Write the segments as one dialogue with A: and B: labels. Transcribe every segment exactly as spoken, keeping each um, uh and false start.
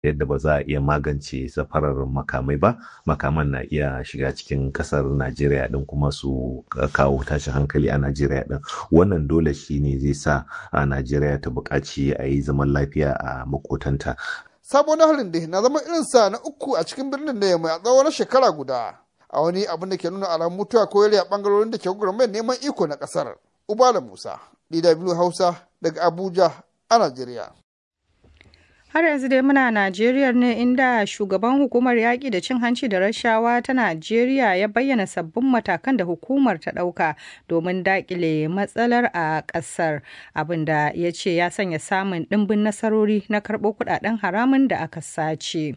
A: yadda ba za a iya magance safarar makamai ba, makaman na iya shiga cikin kasar Najeriya din kuma su kawo tashin hankali a Najeriya din. Wannan dole shi ne zai sa a Najeriya ta buƙaci a yi zaman lafiya a makotanta.
B: Sabon harin da na zama irinsa na uku a cikin birnin da mai a tsawon shekara guda, a wani abin da ke nuna alamun mutuwa ko yare a bangarorin da ke gwagwarmayar neman iko na kasar. Ubala Musa, D W Hausa daga Abuja a Najeriya.
C: Har yanzu dai muna Najeriya ne, inda shugaban hukumar yaƙi da cin hanci da rashawa ta Najeriya ya bayyana sabbin matakan da hukumar ta ɗauka domin daƙile matsalar a ƙasar, abinda ya ce ya sanya samun ɗimbin nasarori na karɓo kuɗaɗen haramun da aka sace.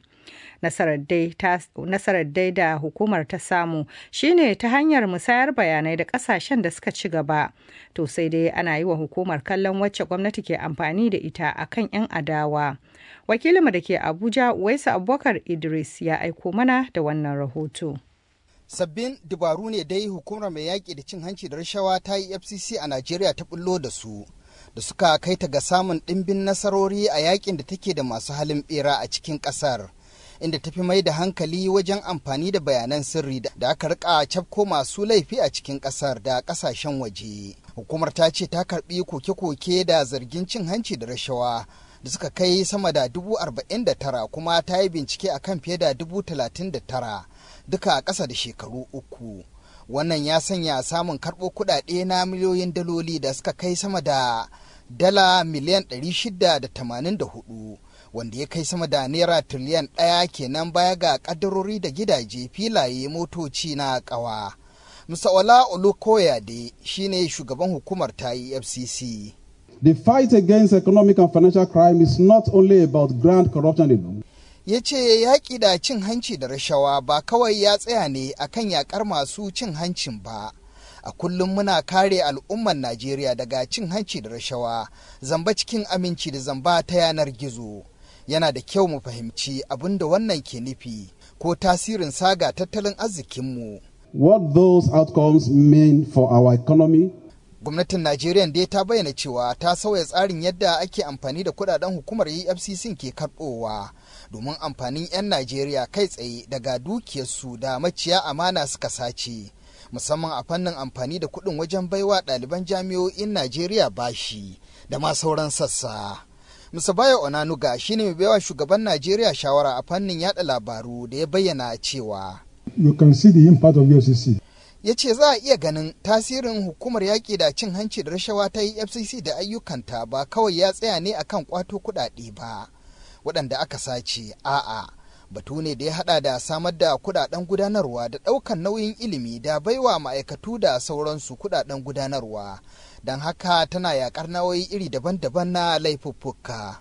C: Nasarar dai da hukumar ta samu shine ta hanyar musayar bayanai da kasashen da suka ci gaba. To sai dai ana yi wa hukumar kallon wacce gwamnati ke amfani da ita akan 'yan adawa. Wakilinmu da ke Abuja, Waisu Abubakar Idris, ya aiko mana da wannan rahoto.
D: Sabbin dabaru ne dai hukumar mai yaƙi da cin hanci da rashawa ta E F C C a Najeriya ta bullo da su, da suka kai ta ga samun ɗimbin nasarori a yaƙin da take da masu halin ɓera a cikin ƙasar. Inda tafi mai da hankali wajen amfani da bayanan sirri da aka rika cafko masu laifi a cikin kasar da kasashen waje. Hukumar ta ce ta karbi koke-koke da zargin cin hanci da rashawa da suka kai sama da dubu arba'in da tara, kuma ta yi bincike a kan fiye da dubu talatin da tara, duka a ƙasa da shekaru uku. Wannan ya sanya samun karɓo kuɗaɗe na miliyoyin daloli da suka kai sama da dala miliyan ɗari shida da tamanin da hudu. Wanda ya kai sama da naira tiriliyan ɗaya kenan, baya ga ƙaddarori da gidaje, filaye, motoci na ƙawa. Mister Ola Olukoyade shine shugaban hukumar ta E F C C.
E: The fight against economic and financial crime is not only about grand corruption alone.
D: Ya ce yaƙi da cin hanci da rashawa ba kawai ya tsaya ne akan yaƙar masu cin hancin ba. A kullum muna kare al'ummar Najeriya daga cin hanci da rashawa, zamba cikin aminci da zamba ta yanar gizo. Yana da kyau mu fahimci abin da wannan ke nufi ko tasirin saga tattalin arzikinmu.
E: What those outcomes mean for our economy.
D: Gwamnatin Najeriya dai ta bayyana cewa ta sauya tsarin yadda ake amfani da kudaden hukumar E F C C ke karɓowa domin amfanin 'yan Najeriya kai tsaye daga dukiyarsu da maciya amana suka sace, musamman a fannin amfani da kuɗin wajen baiwa ɗaliban jami'o'in Najeriya bashi da ma sauran sassa. Musabayo Onanuga shine mai baiwa shugaban Najeriya shawara a fannin yada labaru da ya bayyana cewa
E: You can see the impact of E F C C.
D: Ya ce za a iya ganin tasirin hukumar yaƙi da cin hanci da rashawa ta E F C C da ayyukanta ba kawai ya tsaya ne akan kwato kuɗaɗe ba waɗanda aka sace, a'a batu ne da ya haɗa da samar da kuɗaɗen gudanarwa da ɗaukan nauyin ilimi da baiwa ma'aikatu da sauransu kuɗaɗen gudanarwa. Don haka tana yakar nauyi iri daban-daban na laifuffuka.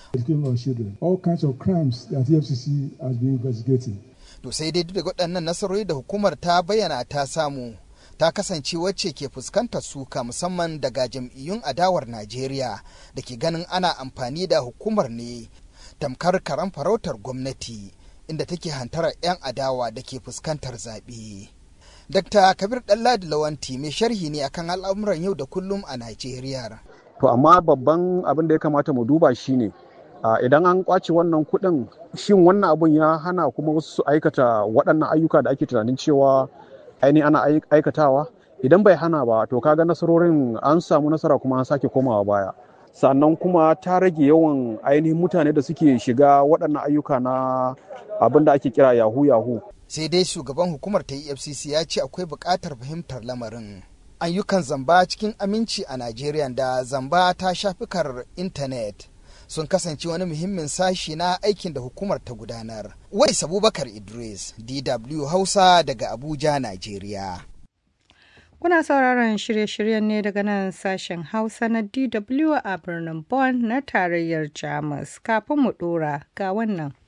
E: All kinds of crimes that E F C C has been investigating.
D: To sai dai duk da waɗannan nasarori da hukumar ta bayyana ta samu, ta kasance wacce ke fuskantar suka musamman daga jam'iyyun adawar Najeriya da ke ganin ana amfani da hukumar ne tamkar karan farautar gwamnati, inda take hantarar 'yan adawa da ke fuskantar zaɓe. Dakta Kabir Ɗanladi Lawanti mai sharhi ne akan al'amuran yau da kullum a Najeriya.
F: To amma babban abin da ya kamata mu duba shine idan an kwace wannan kuɗin, shin wannan abun ya hana kuma wasu su aikata waɗannan ayyuka da ake tunanin cewa ainihin ana aikatawa? Idan bai hana ba, to kaga nasarorin an samu nasara kuma an sake komawa baya. Sannan kuma ta rage yawan ainihin mutane da suke shiga waɗannan ayyuka na abin da ake kira yahu yahu.
D: Sai dai shugaban hukumar ta E F C C ya ce akwai buƙatar fahimtar lamarin. Ayyukan zamba cikin aminci a Najeriya da zamba ta shafikar intanet sun kasance wani muhimmin sashi na aikin da hukumar ta gudanar. Wais Abubakar Idris, D W Hausa daga Abuja, Najeriya.
C: Kuna sauraron shirye-shiryen ne daga nan sashen Hausa na D W a birnin Bonn na tarayyar Jamus. Kafin mu ɗora ga wannan.